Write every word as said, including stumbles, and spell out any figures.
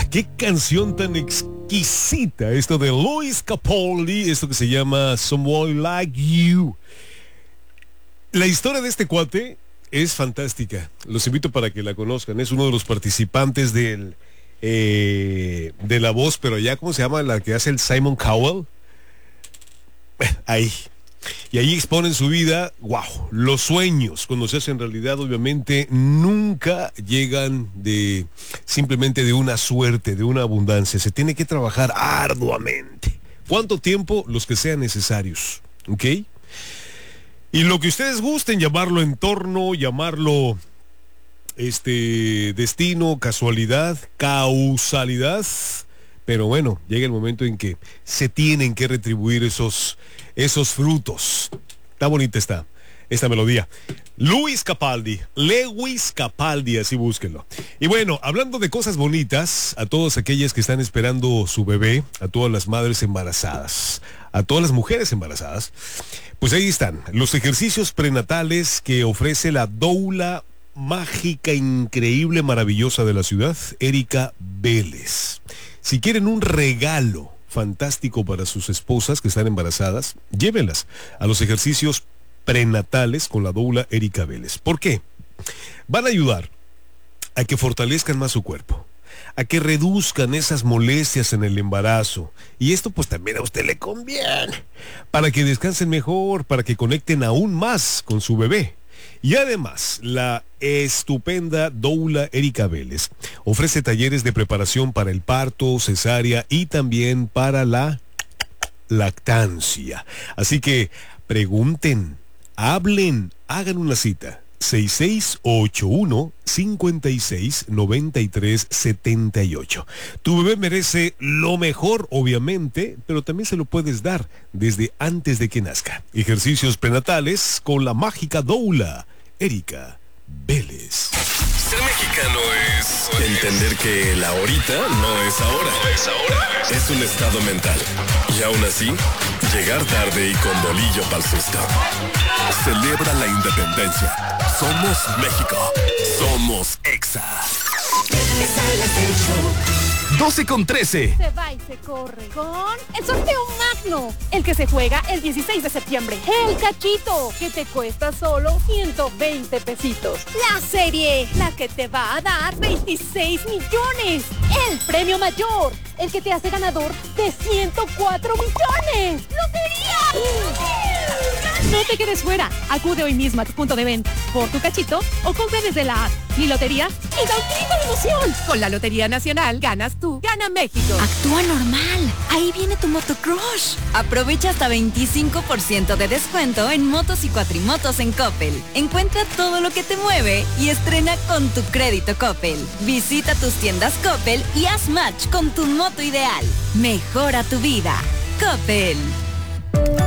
qué canción tan exquisita. Esto de Lewis Capaldi, esto que se llama Someone Like You. La historia de este cuate es fantástica. Los invito para que la conozcan. Es uno de los participantes del eh, de La Voz, pero ya, ¿cómo se llama? La que hace el Simon Cowell. Ahí. Y ahí exponen su vida. Wow, los sueños, cuando se hacen realidad, obviamente nunca llegan de simplemente de una suerte, de una abundancia. Se tiene que trabajar arduamente. ¿Cuánto tiempo? Los que sean necesarios. ¿Ok? Y lo que ustedes gusten, llamarlo entorno, llamarlo este destino, casualidad, causalidad. Pero bueno, llega el momento en que se tienen que retribuir esos, esos frutos. Está bonita esta, esta melodía. Lewis Capaldi, Lewis Capaldi, así búsquenlo. Y bueno, hablando de cosas bonitas, a todas aquellas que están esperando su bebé, a todas las madres embarazadas, a todas las mujeres embarazadas, pues ahí están, los ejercicios prenatales que ofrece la doula mágica, increíble, maravillosa de la ciudad, Erika Vélez. Si quieren un regalo fantástico para sus esposas que están embarazadas, llévenlas a los ejercicios prenatales con la doula Erika Vélez. ¿Por qué? Van a ayudar a que fortalezcan más su cuerpo, a que reduzcan esas molestias en el embarazo. Y esto pues también a usted le conviene, para que descansen mejor, para que conecten aún más con su bebé. Y además, la estupenda doula Erika Vélez ofrece talleres de preparación para el parto, cesárea y también para la lactancia. Así que pregunten, hablen, hagan una cita. seis seis ocho uno, cinco seis, nueve tres siete ocho. Tu bebé merece lo mejor, obviamente, pero también se lo puedes dar desde antes de que nazca. Ejercicios prenatales con la mágica doula Erika Vélez. Ser mexicano es entender que la ahorita no es ahora. No es ahora. Es un estado mental. Y aún así, llegar tarde y con bolillo pa'l susto. Celebra la independencia. Somos México. Somos Exa. doce con trece. Se va y se corre con el sorteo magno, el que se juega el dieciséis de septiembre. El cachito, que te cuesta solo ciento veinte pesitos. La serie, la que te va a dar veintiséis millones. El premio mayor, el que te hace ganador de ciento cuatro millones. ¡Lotería! No te quedes fuera. Acude hoy mismo a tu punto de venta por tu cachito o compra desde la app Mi Lotería y da un grito de emoción. Con la Lotería Nacional ganas tú, gana México. Actúa normal. Ahí viene tu motocrush. Aprovecha hasta veinticinco por ciento de descuento en motos y cuatrimotos en Coppel. Encuentra todo lo que te mueve y estrena con tu crédito Coppel. Visita tus tiendas Coppel y haz match con tu moto ideal. Mejora tu vida. Coppel.